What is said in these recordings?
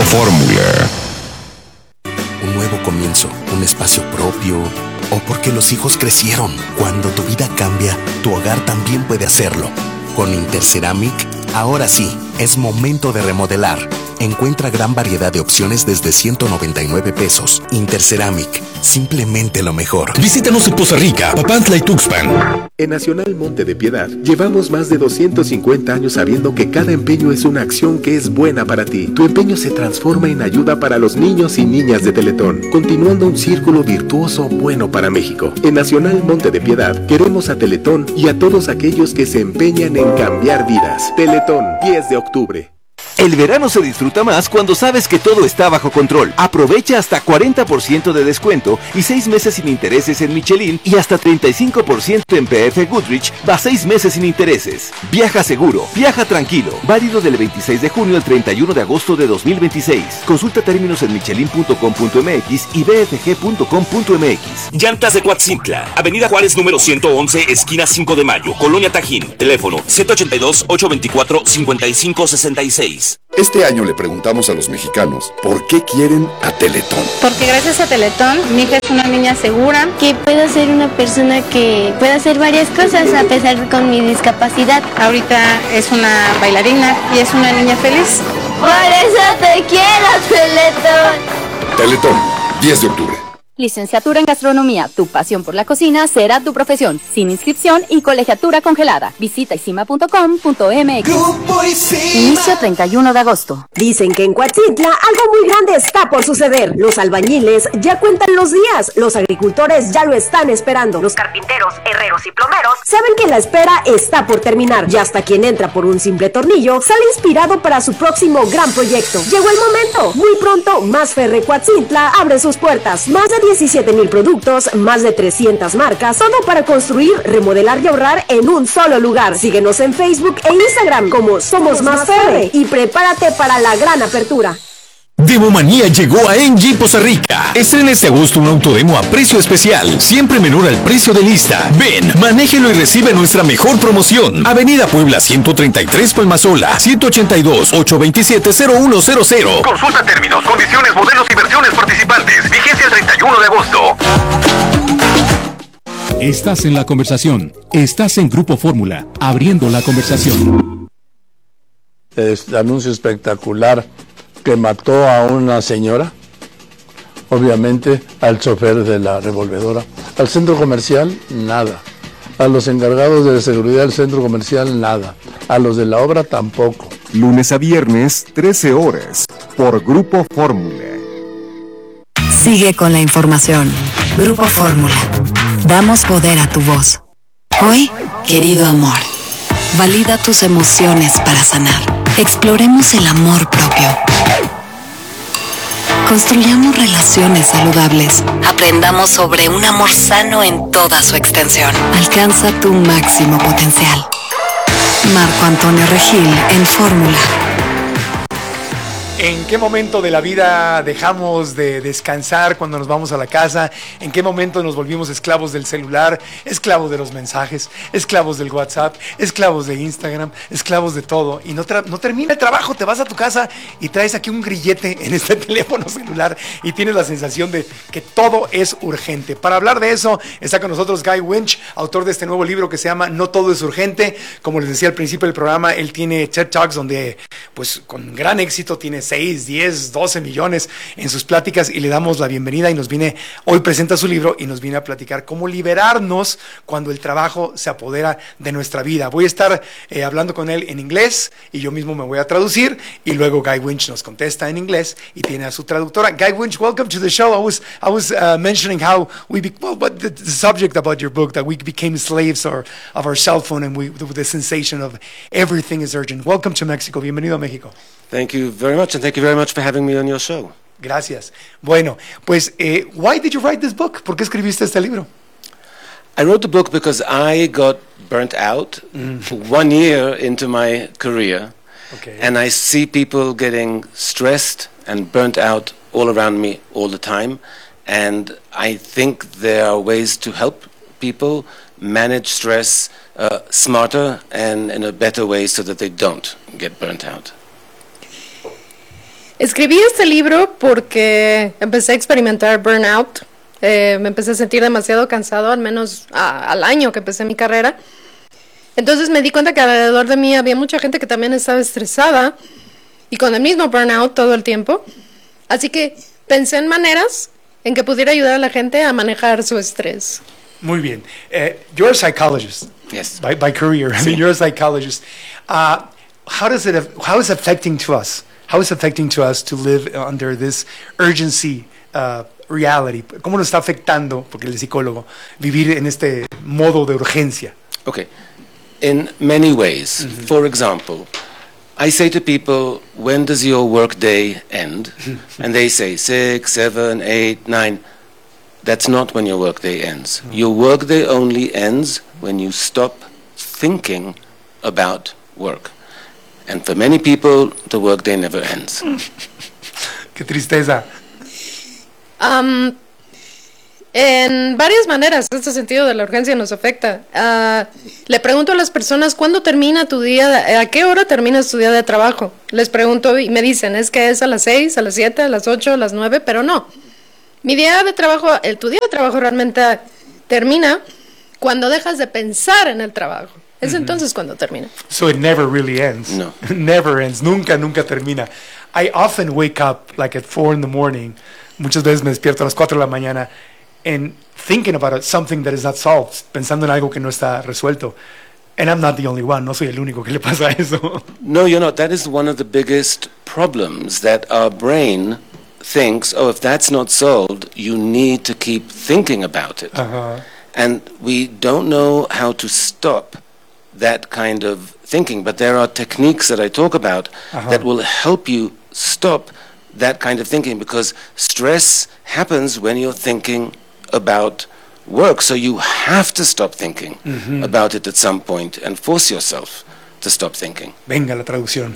Grupo Fórmula. Un nuevo comienzo, un espacio propio, o porque los hijos crecieron. Cuando tu vida cambia, tu hogar también puede hacerlo. Con Interceramic, ahora sí, es momento de remodelar. Encuentra gran variedad de opciones desde 199 pesos. Interceramic, simplemente lo mejor. Visítanos en Poza Rica, Papantla y Tuxpan. En Nacional Monte de Piedad, llevamos más de 250 años sabiendo que cada empeño es una acción que es buena para ti. Tu empeño se transforma en ayuda para los niños y niñas de Teletón, continuando un círculo virtuoso bueno para México. En Nacional Monte de Piedad, queremos a Teletón y a todos aquellos que se empeñan en cambiar vidas. Teletón, 10 de octubre. El verano se disfruta más cuando sabes que todo está bajo control. Aprovecha hasta 40% de descuento y 6 meses sin intereses en Michelin y hasta 35% en PF Goodrich, va 6 meses sin intereses. Viaja seguro, viaja tranquilo. Válido del 26 de junio al 31 de agosto de 2026. Consulta términos en michelin.com.mx y bfg.com.mx. Llantas de Coatzintla, Avenida Juárez número 111, esquina 5 de Mayo, Colonia Tajín. Teléfono 782-824-5566. Este año le preguntamos a los mexicanos por qué quieren a Teletón. Porque gracias a Teletón, mi hija es una niña segura. Que puedo ser una persona que puede hacer varias cosas a pesar con mi discapacidad. Ahorita es una bailarina y es una niña feliz. Por eso te quiero, Teletón. Teletón, 10 de octubre. Licenciatura en Gastronomía, tu pasión por la cocina será tu profesión, sin inscripción y colegiatura congelada. Visita isima.com.mx. Inicio 31 de agosto. Dicen que en Coatzintla algo muy grande está por suceder. Los albañiles ya cuentan los días, los agricultores ya lo están esperando. Los carpinteros, herreros y plomeros saben que la espera está por terminar. Y hasta quien entra por un simple tornillo sale inspirado para su próximo gran proyecto. Llegó el momento. Muy pronto, Más Ferre Coatzintla abre sus puertas. Más de 17,000 productos, más de 300 marcas, todo para construir, remodelar y ahorrar en un solo lugar. Síguenos en Facebook e Instagram como Somos Más Ferre y prepárate para la gran apertura. Demomanía llegó a Engie Poza Rica. Estrena este agosto un autodemo a precio especial, siempre menor al precio de lista. Ven, manéjelo y recibe nuestra mejor promoción. Avenida Puebla 133 Palmasola, 182-827-0100. Consulta términos, condiciones, modelos y versiones participantes. Vigencia el 31 de agosto. Estás en la conversación. Estás en Grupo Fórmula, abriendo la conversación. Este anuncio espectacular que mató a una señora, obviamente al chofer de la revolvedora, al centro comercial, nada, a los encargados de seguridad del centro comercial, nada, a los de la obra tampoco. Lunes a viernes, 13 horas, por Grupo Fórmula. Sigue con la información. Grupo Fórmula. Damos poder a tu voz. Hoy, querido amor, valida tus emociones para sanar. Exploremos el amor propio. Construyamos relaciones saludables. Aprendamos sobre un amor sano en toda su extensión. Alcanza tu máximo potencial. Marco Antonio Regil en Fórmula. ¿En qué momento de la vida dejamos de descansar cuando nos vamos a la casa? ¿En qué momento nos volvimos esclavos del celular, esclavos de los mensajes, esclavos del WhatsApp, esclavos de Instagram, esclavos de todo? Y no termina el trabajo, te vas a tu casa y traes aquí un grillete en este teléfono celular y tienes la sensación de que todo es urgente. Para hablar de eso está con nosotros Guy Winch, autor de este nuevo libro que se llama No Todo es Urgente. Como les decía al principio del programa, él tiene TED Talks donde pues con gran éxito tiene 6, 10, 12 millones en sus pláticas y le damos la bienvenida y hoy presenta su libro y nos viene a platicar cómo liberarnos cuando el trabajo se apodera de nuestra vida. Voy a estar hablando con él en inglés y yo mismo me voy a traducir y luego Guy Winch nos contesta en inglés y tiene a su traductora. Guy Winch, welcome to the show. I was mentioning how the subject about your book, that we became slaves of our cell phone and the sensation of everything is urgent. Welcome to Mexico. Bienvenido a México. Thank you very much, and thank you very much for having me on your show. Gracias. Bueno, pues, why did you write this book? ¿Por qué escribiste este libro? I wrote the book because I got burnt out 1 year into my career, and I see people getting stressed and burnt out all around me all the time, and I think there are ways to help people manage stress smarter and in a better way so that they don't get burnt out. Escribí este libro porque empecé a experimentar burnout. Me empecé a sentir demasiado cansado, al menos al año que empecé mi carrera. Entonces me di cuenta que alrededor de mí había mucha gente que también estaba estresada y con el mismo burnout todo el tiempo. Así que pensé en maneras en que pudiera ayudar a la gente a manejar su estrés. Muy bien. You're a psychologist. Yes. By career. I mean, you're a psychologist. How is it affecting to us? How is it affecting to us to live under this urgency reality? ¿Cómo nos está afectando, porque él es psicólogo, vivir en este modo de urgencia? Okay. In many ways. For example, I say to people, when does your work day end? And they say 6, 7, 8, 9. That's not when your work day ends. Your work day only ends when you stop thinking about work. And for many people, the work day never ends. Qué tristeza. En varias maneras, este sentido de la urgencia nos afecta. Le pregunto a las personas, ¿cuándo termina tu día? ¿A qué hora terminas tu día de trabajo? Les pregunto y me dicen, es que es a las 6, a las 7, a las 8, a las 9, pero no. Mi día de trabajo, tu día de trabajo realmente termina cuando dejas de pensar en el trabajo. Es entonces cuando termina. So it never really ends. No. Never ends. Nunca termina. I often wake up like at 4 in the morning. Muchas veces me despierto a las 4 de la mañana and thinking about something that is not solved, pensando en algo que no está resuelto. And I'm not the only one. No soy el único que le pasa eso. No, you're not. That is one of the biggest problems, that our brain thinks, oh, if that's not solved, you need to keep thinking about it. And we don't know how to stop that kind of thinking, but there are techniques that I talk about that will help you stop that kind of thinking, because stress happens when you're thinking about work, so you have to stop thinking about it at some point and force yourself to stop thinking. Venga la traducción.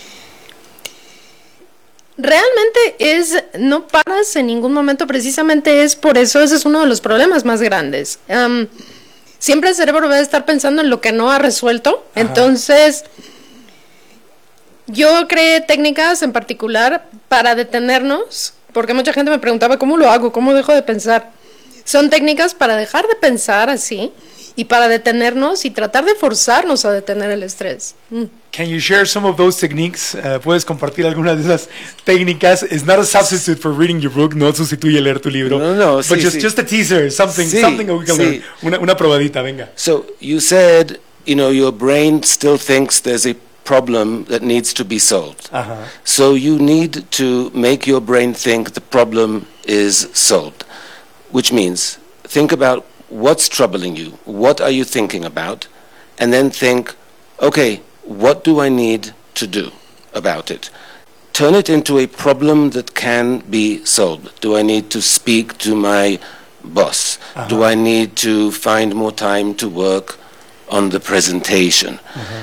Realmente no paras en ningún momento, precisamente es por eso, ese es uno de los problemas más grandes. Siempre el cerebro va a estar pensando en lo que no ha resuelto. Entonces, yo creé técnicas en particular para detenernos, porque mucha gente me preguntaba, ¿cómo lo hago? ¿Cómo dejo de pensar? Son técnicas para dejar de pensar así y para detenernos y tratar de forzarnos a detener el estrés. Can you share some of those techniques? ¿Puedes compartir algunas de esas técnicas? It's not a substitute for reading your book, no sustituye leer tu libro. No, but just a teaser, something we can learn. Una probadita, venga. So you said, your brain still thinks there's a problem that needs to be solved. So you need to make your brain think the problem is solved, which means think about what's troubling you, what are you thinking about, and then think, okay, what do I need to do about it? Turn it into a problem that can be solved. Do I need to speak to my boss? Do I need to find more time to work on the presentation?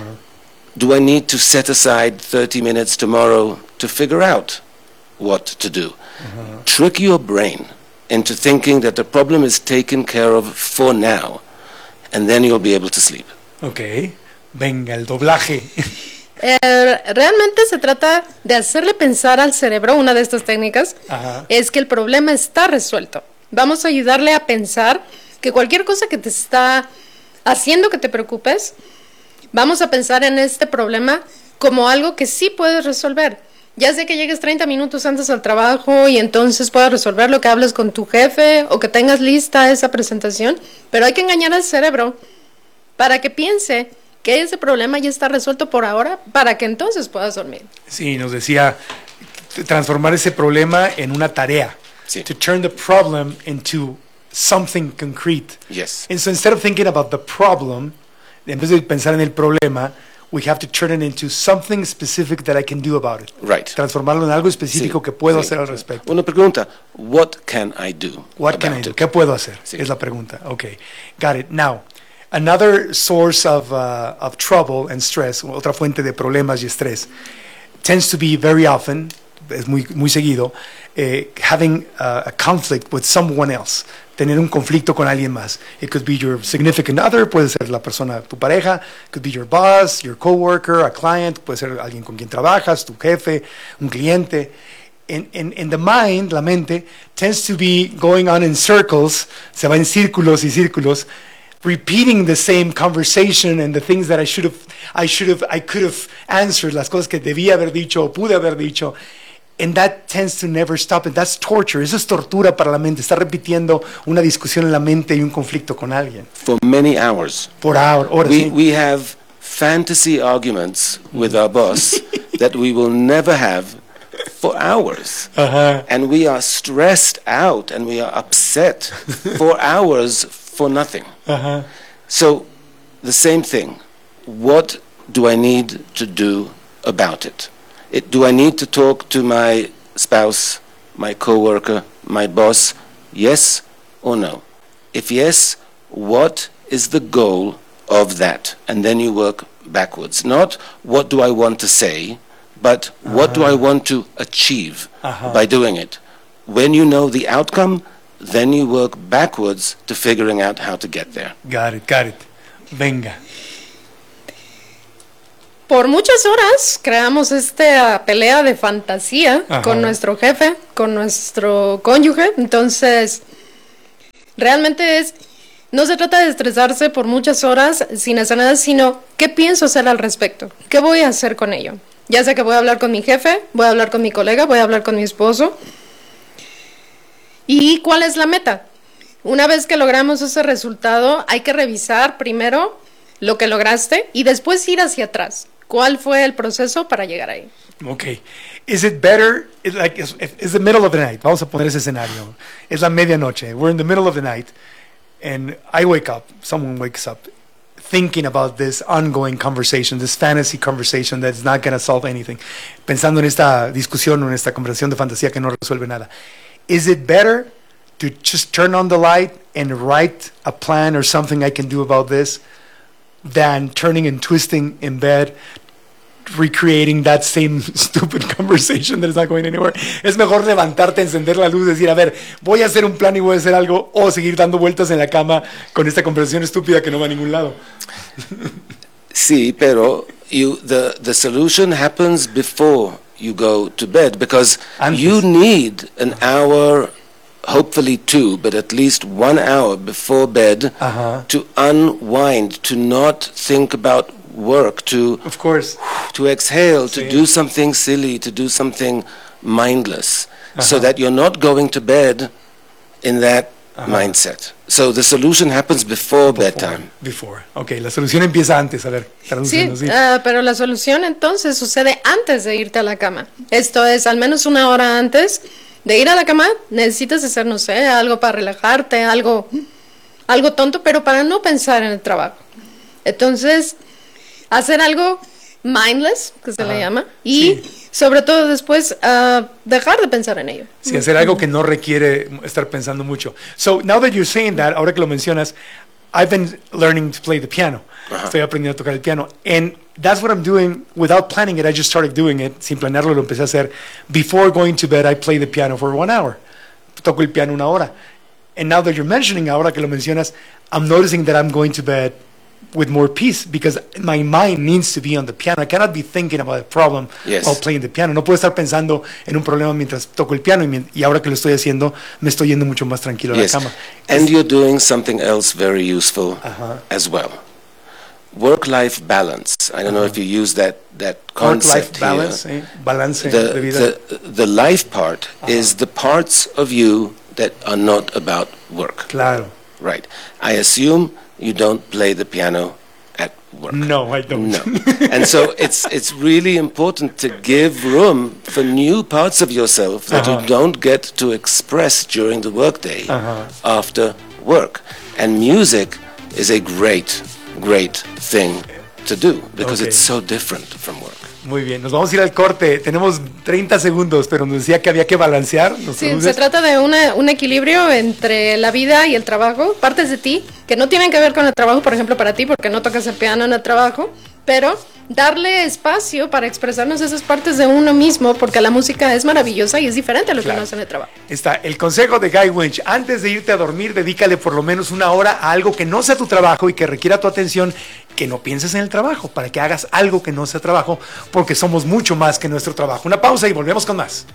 Do I need to set aside 30 minutes tomorrow to figure out what to do? Trick your brain into thinking that the problem is taken care of for now, and then you'll be able to sleep. Okay. Venga, el doblaje. Realmente se trata de hacerle pensar al cerebro, una de estas técnicas, es que el problema está resuelto. Vamos a ayudarle a pensar que cualquier cosa que te está haciendo que te preocupes, vamos a pensar en este problema como algo que sí puedes resolver. Ya sea que llegues 30 minutos antes al trabajo y entonces puedas resolver lo que hables con tu jefe o que tengas lista esa presentación, pero hay que engañar al cerebro para que piense que ese problema ya está resuelto por ahora, para que entonces puedas dormir. Sí, nos decía transformar ese problema en una tarea. Sí. To turn the problem into something concrete. Yes. And so instead of thinking about the problem, en vez de pensar en el problema, we have to turn it into something specific that I can do about it. Right. Transformarlo en algo específico que puedo hacer al respecto. Una pregunta, what can I do? What can I do? ¿Qué puedo hacer? Sí. Es la pregunta. Okay, got it. Now, another source of trouble and stress, otra fuente de problemas y estrés, tends to be very often es muy seguido, having a conflict with someone else, tener un conflicto con alguien más. It could be your significant other, puede ser la persona, tu pareja, could be your boss, your coworker, a client, puede ser alguien con quien trabajas, tu jefe, un cliente. And the mind, la mente, tends to be going on in circles, se va en círculos y círculos, repeating the same conversation and the things that I could have answered, las cosas que debía haber dicho o pude haber dicho. And that tends to never stop. And that's torture. Eso es tortura para la mente. Está repitiendo una discusión en la mente y un conflicto con alguien. For many hours. Por horas. We have fantasy arguments with our boss that we will never have for hours. And we are stressed out and we are upset for hours for nothing. So the same thing. What do I need to do about it? Do I need to talk to my spouse, my coworker, my boss? Yes or no? If yes, what is the goal of that? And then you work backwards. Not what do I want to say, but what do I want to achieve by doing it? When you know the outcome, then you work backwards to figuring out how to get there. Got it. Venga. Por muchas horas creamos esta pelea de fantasía con nuestro jefe, con nuestro cónyuge. Entonces, realmente no se trata de estresarse por muchas horas sin hacer nada, sino ¿qué pienso hacer al respecto? ¿Qué voy a hacer con ello? Ya sea que voy a hablar con mi jefe, voy a hablar con mi colega, voy a hablar con mi esposo. ¿Y cuál es la meta? Una vez que logramos ese resultado, hay que revisar primero lo que lograste y después ir hacia atrás. ¿Cuál fue el proceso para llegar ahí? Okay. Is it better, it's the middle of the night, vamos a poner ese escenario. Es la medianoche, we're in the middle of the night, and I wake up, someone wakes up, thinking about this ongoing conversation, this fantasy conversation that's not going to solve anything. Pensando en esta discusión o en esta conversación de fantasía que no resuelve nada. Is it better to just turn on the light and write a plan or something I can do about this than turning and twisting in bed, recreating that same stupid conversation that is not going anywhere? Es mejor levantarte, encender la luz, decir, a ver, voy a hacer un plan y voy a hacer algo, o seguir dando vueltas en la cama con esta conversación estúpida que no va a ningún lado. Sí, pero the solution happens before you go to bed, because you need an hour, hopefully 2, but at least 1 hour before bed to unwind, to not think about work, to exhale, to do something silly, to do something mindless, so that you're not going to bed in that mindset. So the solution happens before bedtime. Okay, la solución empieza antes, a ver. Sí, pero la solución entonces sucede antes de irte a la cama. Esto es, al menos 1 hora antes de ir a la cama, necesitas hacer, no sé, algo para relajarte, algo tonto, pero para no pensar en el trabajo. Entonces, hacer algo mindless, que se le llama, y sobre todo después dejar de pensar en ello. Sí, hacer algo que no requiere estar pensando mucho. So, now that you're saying that, ahora que lo mencionas, I've been learning to play the piano. Estoy aprendiendo a tocar el piano. And that's what I'm doing without planning it. I just started doing it. Sin planearlo, lo empecé a hacer. Before going to bed, I play the piano for 1 hour. Toco el piano 1 hora. And now that you're mentioning, ahora que lo mencionas, I'm noticing that I'm going to bed with more peace, because my mind needs to be on the piano. I cannot be thinking about a problem while playing the piano. No puedo estar pensando en un problema mientras toco el piano, y ahora que lo estoy haciendo, me estoy yendo mucho más tranquilo a la cama. And you're doing something else very useful as well. Work-life balance. I don't know if you use that concept. Work-life balance, balance de vida. The life part is the parts of you that are not about work. Claro. Right. I assume you don't play the piano at work. No, I don't. No. And so it's really important to give room for new parts of yourself that you don't get to express during the workday after work. And music is a great thing to do, because it's so different from work. Muy bien, nos vamos a ir al corte. Tenemos 30 segundos, pero nos decía que había que balancear. Sí, se trata de un equilibrio entre la vida y el trabajo. Partes de ti que no tienen que ver con el trabajo, por ejemplo, para ti, porque no tocas el piano en el trabajo, pero darle espacio para expresarnos esas partes de uno mismo, porque la música es maravillosa y es diferente a lo que uno hace en el trabajo. Está el consejo de Guy Winch: antes de irte a dormir, dedícale por lo menos 1 hora a algo que no sea tu trabajo y que requiera tu atención, que no pienses en el trabajo, para que hagas algo que no sea trabajo, porque somos mucho más que nuestro trabajo. Una pausa y volvemos con más.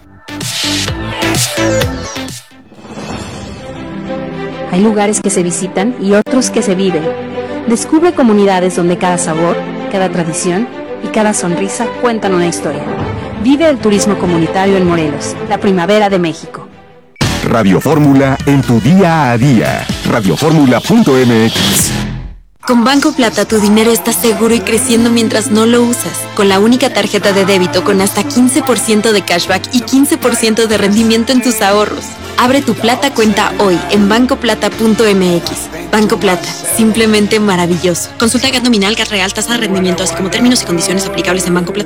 Hay lugares que se visitan y otros que se viven. Descubre comunidades donde cada sabor, cada tradición y cada sonrisa cuentan una historia. Vive el turismo comunitario en Morelos, la primavera de México. Radio Fórmula en tu día a día. Radioformula.mx. Con Banco Plata tu dinero está seguro y creciendo mientras no lo usas. Con la única tarjeta de débito con hasta 15% de cashback y 15% de rendimiento en tus ahorros. Abre tu Plata cuenta hoy en bancoplata.mx. Banco Plata, simplemente maravilloso. Consulta GAT nominal, GAT real, tasa de rendimiento, así como términos y condiciones aplicables en Banco Plata.